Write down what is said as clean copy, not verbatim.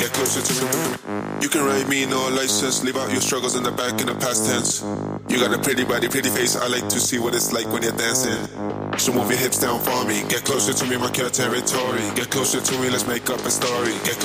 Get closer to me. You can ride me, no license. Leave out your struggles in the back in the past tense. You got a pretty body, pretty face. I like to see what it's like when you're dancing. So move your hips down for me. Get closer to me, mark your territory. Get closer to me, let's make up a story. Get